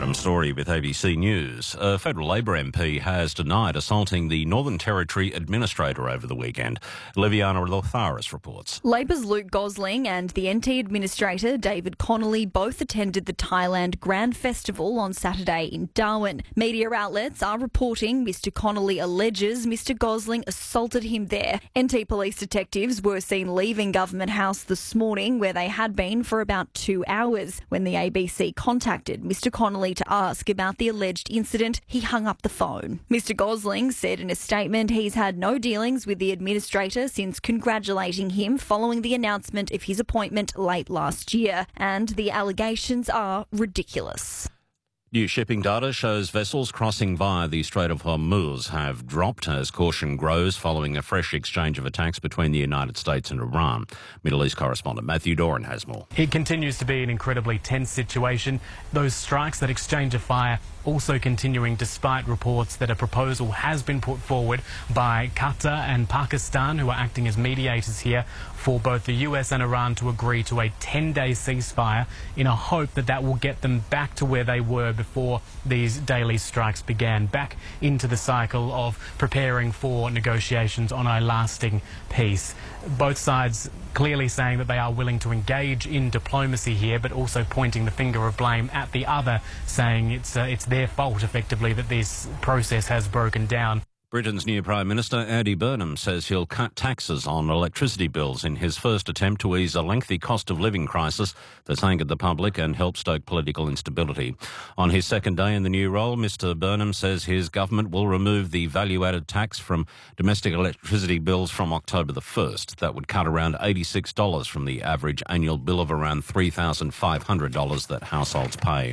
Adam Story with ABC News. A federal Labor MP has denied assaulting the Northern Territory Administrator over the weekend. Liviana Lotharis reports. Labor's Luke Gosling and the NT Administrator David Connolly both attended the Thailand Grand Festival on Saturday in Darwin. Media outlets are reporting Mr Connolly alleges Mr Gosling assaulted him there. NT police detectives were seen leaving Government House this morning, where they had been for about 2 hours. When the ABC contacted Mr Connolly to ask about the alleged incident, he hung up the phone. Mr Gosling said in a statement he's had no dealings with the administrator since congratulating him following the announcement of his appointment late last year, and the allegations are ridiculous. New shipping data shows vessels crossing via the Strait of Hormuz have dropped as caution grows following a fresh exchange of attacks between the United States and Iran. Middle East correspondent Matthew Doran has more. It continues to be an incredibly tense situation. Those strikes, that exchange of fire, also continuing despite reports that a proposal has been put forward by Qatar and Pakistan, who are acting as mediators here, for both the US and Iran to agree to a 10-day ceasefire in a hope that that will get them back to where they were before these daily strikes began, back into the cycle of preparing for negotiations on a lasting peace. Both sides clearly saying that they are willing to engage in diplomacy here, but also pointing the finger of blame at the other, saying it's their fault, effectively, that this process has broken down. Britain's new Prime Minister, Andy Burnham, says he'll cut taxes on electricity bills in his first attempt to ease a lengthy cost of living crisis that's angered the public and helped stoke political instability. On his second day in the new role, Mr Burnham says his government will remove the value-added tax from domestic electricity bills from October the 1st. That would cut around $86 from the average annual bill of around $3,500 that households pay.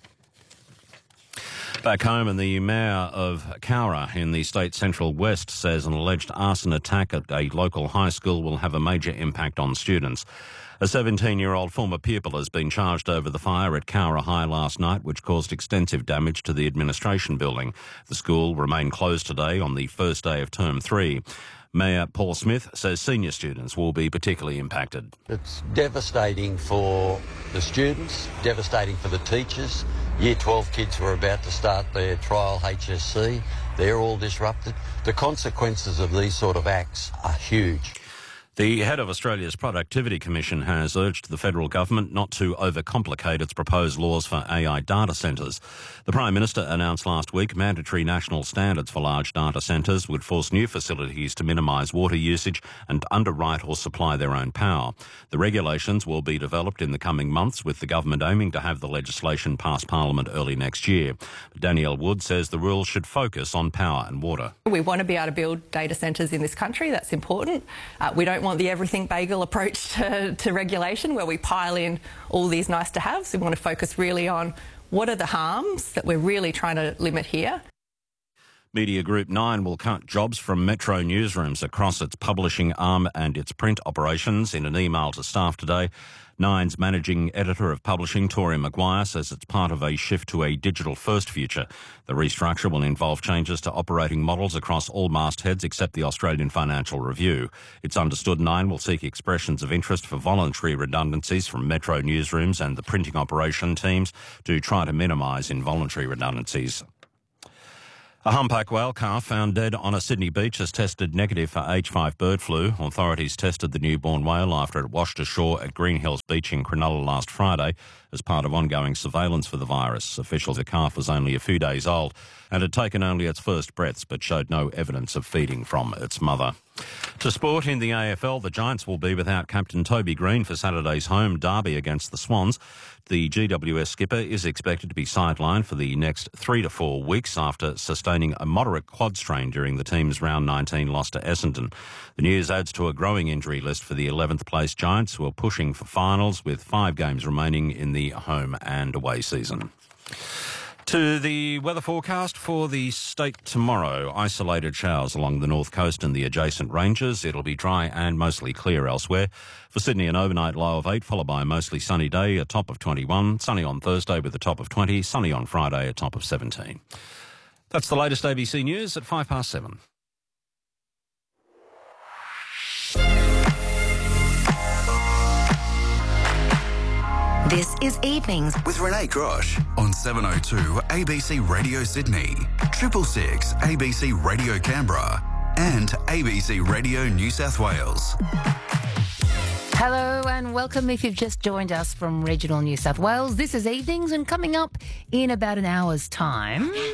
Back home, and the mayor of Cowra in the state central west says an alleged arson attack at a local high school will have a major impact on students. A 17-year-old former pupil has been charged over the fire at Cowra High last night, which caused extensive damage to the administration building. The school remained closed today on the first day of Term 3. Mayor Paul Smith says senior students will be particularly impacted. It's devastating for the students, devastating for the teachers. Year 12 kids who are about to start their trial HSC, they're all disrupted. The consequences of these sort of acts are huge. The head of Australia's Productivity Commission has urged the federal government not to overcomplicate its proposed laws for AI data centres. The Prime Minister announced last week mandatory national standards for large data centres would force new facilities to minimise water usage and underwrite or supply their own power. The regulations will be developed in the coming months, with the government aiming to have the legislation pass Parliament early next year. Danielle Wood says the rules should focus on power and water. We want to be able to build data centres in this country. That's important. We don't want the everything bagel approach to regulation where we pile in all these nice to haves. We want to focus really on what are the harms that we're really trying to limit here. Media Group 9 will cut jobs from Metro newsrooms across its publishing arm and its print operations. In an email to staff today, Nine's managing editor of publishing, Tori Maguire, says it's part of a shift to a digital-first future. The restructure will involve changes to operating models across all mastheads except the Australian Financial Review. It's understood Nine will seek expressions of interest for voluntary redundancies from Metro newsrooms and the printing operation teams to try to minimise involuntary redundancies. A humpback whale calf found dead on a Sydney beach has tested negative for H5 bird flu. Authorities tested the newborn whale after it washed ashore at Green Hills Beach in Cronulla last Friday as part of ongoing surveillance for the virus. Officials the calf was only a few days old and had taken only its first breaths but showed no evidence of feeding from its mother. To sport, in the AFL, the Giants will be without captain Toby Green for Saturday's home derby against the Swans. The GWS skipper is expected to be sidelined for the next 3 to 4 weeks after sustaining a moderate quad strain during the team's round 19 loss to Essendon. The news adds to a growing injury list for the 11th place Giants, who are pushing for finals with 5 games remaining in the home and away season. To the weather forecast for the state tomorrow. Isolated showers along the north coast and the adjacent ranges. It'll be dry and mostly clear elsewhere. For Sydney, an overnight low of 8, followed by a mostly sunny day, a top of 21. Sunny on Thursday with a top of 20. Sunny on Friday, a top of 17. That's the latest ABC News at 7:05. This is Evenings with Renee Grosh on 702 ABC Radio Sydney, 666 ABC Radio Canberra and ABC Radio New South Wales. Hello and welcome if you've just joined us from regional New South Wales. This is Evenings, and coming up in about an hour's time...